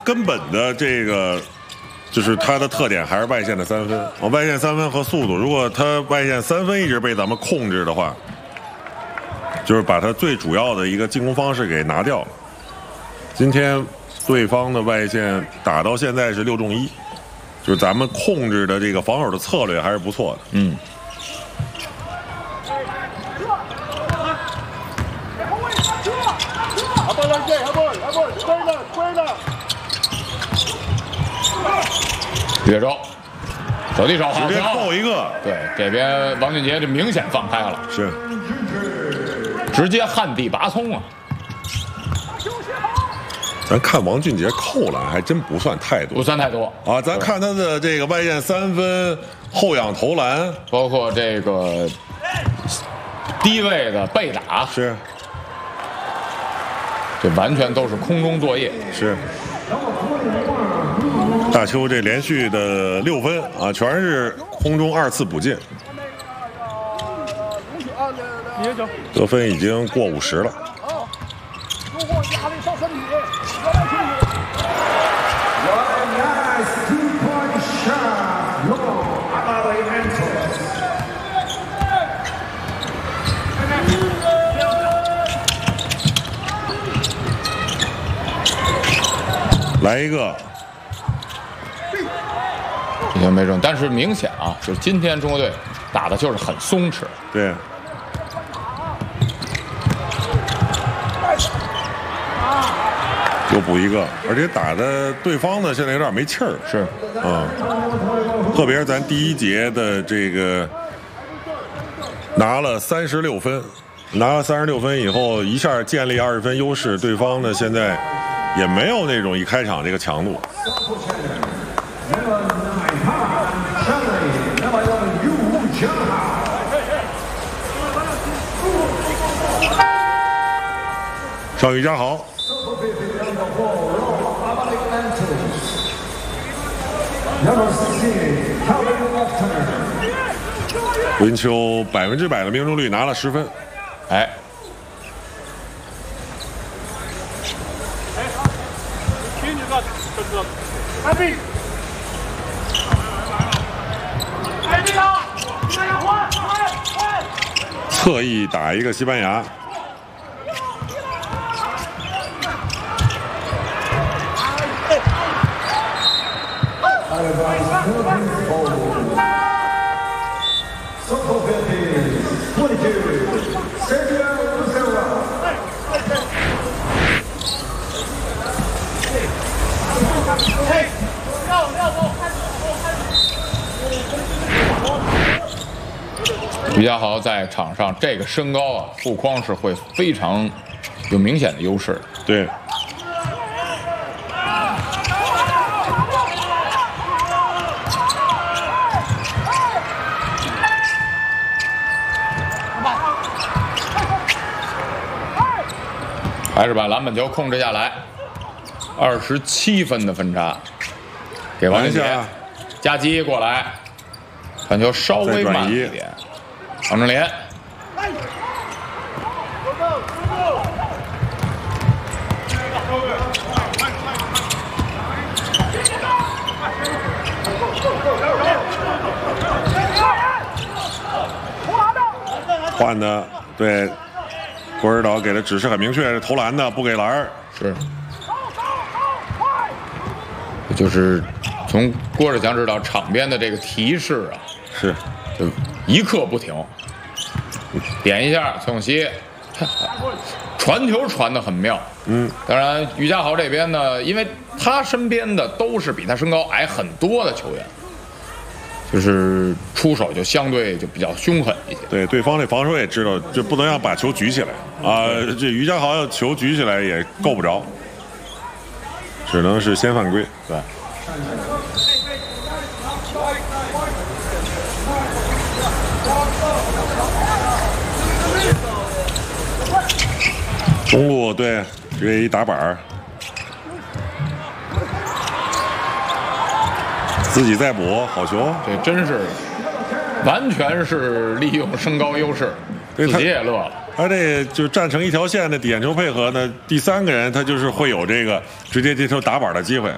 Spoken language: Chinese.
根本的这个就是它的特点还是外线的三分。外线三分和速度，如果它外线三分一直被咱们控制的话，就是把它最主要的一个进攻方式给拿掉了。今天对方的外线打到现在是6中1，就是咱们控制的这个防守的策略还是不错的。 嗯。岳州走地手好， 直接扣一个。 对，这边王俊杰就明显放开了， 是直接旱地拔葱啊！ 咱看王俊杰扣篮还真不算太多， 不算太多啊。咱看他的这个外线三分、后仰投篮， 包括这个低位的背打， 是， 这完全都是空中作业。 是。大邱这连续的6分啊，全是空中2次补进，得分已经过50了。来一个。 这些没中，但是明显啊，就是今天中国队打的就是很松弛。 对。又补一个，而且打的对方呢现在有点没气儿。 是。 特别是咱第一节的这个拿了36分，拿了36分以后，一下建立20分优势，对方呢现在也没有那种一开场这个强度。上于家豪，文秋100%的命中率拿了10分， 哎， 侧翼打一个西班牙。 于家豪在场上这个身高啊，护框是会非常有明显的优势。 对。 还是把篮板球控制下来，27分的分差，给王俊杰，夹击过来，传球稍微慢一点，王正廉， 换的对。郭指导给的指示很明确，投篮的不给篮是，就是从郭志强指导场边的这个提示啊， 是， 就一刻不停，点一下崔永熙，传球传得很妙。当然于家豪这边呢，因为他身边的都是比他身高矮很多的球员。就是出手就相对就比较凶狠一些。 对，对方这防守也知道，就不能让把球举起来啊。这于家豪要球举起来也够不着，只能是先犯规。 对。 中路对，直接一打板儿。自己再补，好球！ 这真是完全是利用身高优势，自己也乐了。 他这就站成一条线的点球配合呢，第3个人他就是会有这个直接接球打板的机会